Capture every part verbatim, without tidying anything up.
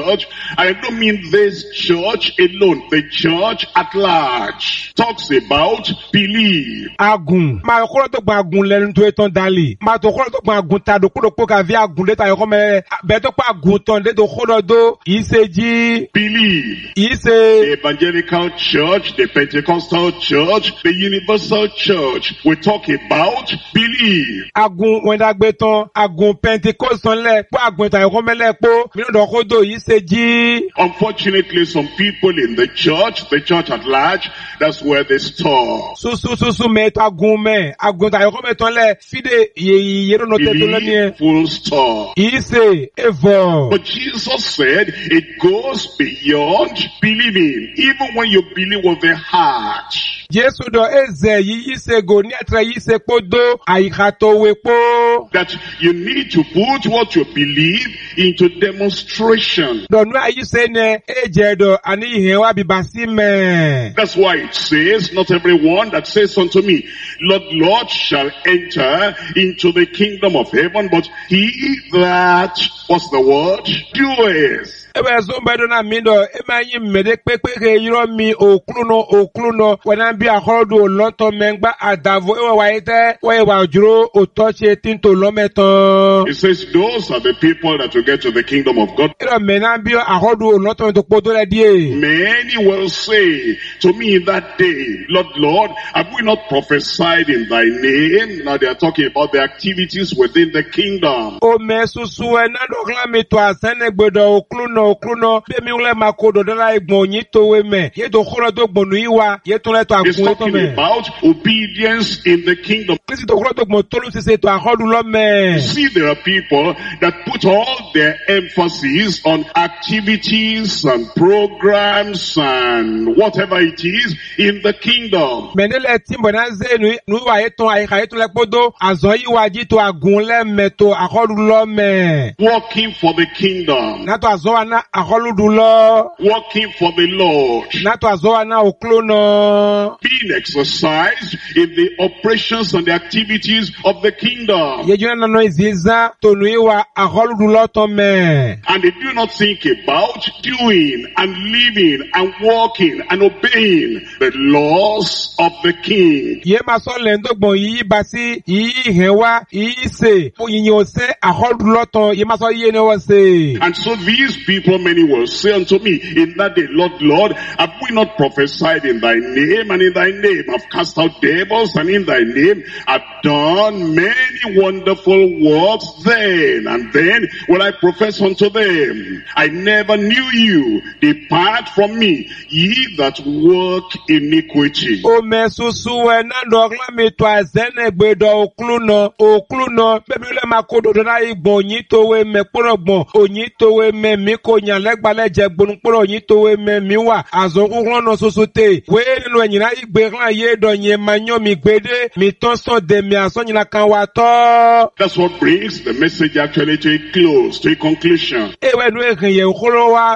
church. I don't mean this church alone. The church at large talks about belief. Agun. Ma kolo to gba agun lenu to eton dali. Ma to kolo to gba agun ta do kolo po ka vi agun le ta yo me be to pa agun ton de do kolo do iseji Believe. ise The evangelical church, the Pentecostal church, the universal church. We talk about belief. agun when da gbe ton agun Pentecost ton le po agun ta yo me le po mi no do kodo iseji. Unfortunately, some people in the church, the church at large, that's where they stop. Su su su su me to agun me agun ta yo me ton le fide ye ye no te to le Believe, full stop. ise evo. But Jesus said it goes beyond believing, even when you believe with the heart. Jesu do eze yi ise go ni atre yi se podo aikato we po. That you need to put what you believe into demonstration. Do nu ayi se ne eje do ani ihe wa bibasi me. That's why it says, not everyone that says unto me, Lord, Lord, shall enter into the kingdom of heaven, but he that, what's the word? Doeth. Ebe so mbe do na mi do e ma yin mede pepe ke yiro mi okunu no okunu no wena bi akorodo lonto mengba adavo e wa ite wa wa juro otoche tinto lometon. It says those are the people that will get to the kingdom of God. Iro mena bi akorodo lonto to podo le die. Many will say to me in that day, Lord, Lord, have we not prophesied in thy name? Now they are talking about the activities within the kingdom. O me susu e na do gla mi to asene gbodo okunu okunu be mi ule makodo do la igbon yin to we me ye to khoro to gbonu iwa ye to le to It's agun to talking me. about obedience in the kingdom. Kristi to khoro to gbon to lu se se to akhodu lo me. See, there are people that put all their emphasis on activities and programs and whatever it is in the kingdom. Menele timbo na ze nu nu wa ye to ai ka ye to le podo azon iwa ji to agun le me to akhodu lo me. Working for the kingdom. Na to azon wa na akholudu lo. Working for the Lord. Na to azon wa na oklo no. Being exercised in the operations and the activities of the kingdom. Ye juna na no iziza to nu iwa akholudu lo to me. And they do not think about doing and living and walking and obeying the laws of the king. Ye ma so le ndogbon yi basi yi hewa yi se o yin o se akholudu lo ton ye ma so ye ne wo se. And so these people, many will say unto me in that day, Lord, Lord, have we not prophesied in thy name, and in thy name have cast out devils, and in thy name have done many wonderful works? Then and then will I profess unto them, I never knew you. Depart from me, ye that work iniquity. O me susu e na do gla mi to azene gbedo okluno okluno be mi le makodo do na igbon yin to we me porogbon oyin to we me mi ko yan legbale je gbonu poro yin to we me mi wa azon kunran no susu te we ninu eyin na igbe ran ye do yin manyo mi gbede mi ton so de mi aso yin la kan wa to. That's what brings the message actually to a close, to a conclusion. E we nu e kan ye khoro wa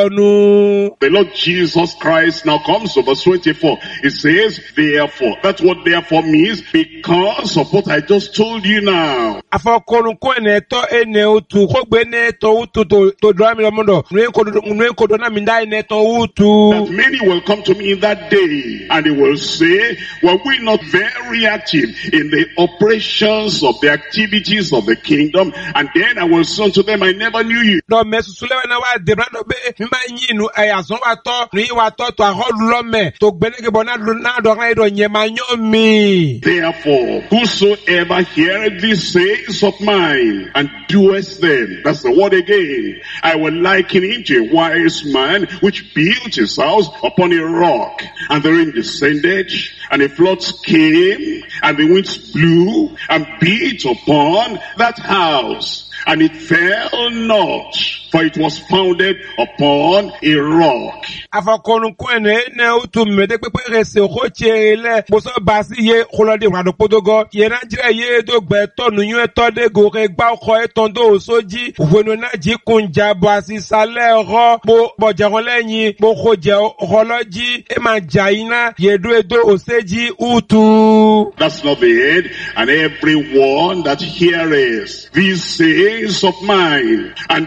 vivonu. The Lord Jesus Christ now comes to verse twenty-four. It says, therefore. That's what therefore means, because of what I just told you now. Afokorun ko ene to ene utu ko gbe ne to utu to to do mi lo mondo nu ko nu ko do na mi dai ne to utu. That many will come to me in that day, and they will say, were we not very active in the operations of the activities of the kingdom? And then I will say unto them, I never knew you. No me susule na wa de brando be mi ma yin nu e azon wa to ni wa to to aholu lo me to gbe ne ke bona na do kan do yen ma yan mi. Therefore, whosoever heareth these sayings of mine and doeth them, that's the word again, I will liken him to a wise man which built his house upon a rock, and the rain descended, and the floods came, and the winds blew and beat upon that house, and it fell not, for it was founded upon a rock. Afokorun ko ene ne utu me de pepe rese o chere bo so basi ye kolode wa do podogo ye na jire ye do gbe to nu yun to de go re gba ko e ton do soji wonu na ji kunja bo asi sale ro bo bo jeron leyin bo ko je oloji e ma jaina ye do edo oseji utu. That's not the end. And everyone that heareth these sayings of mine and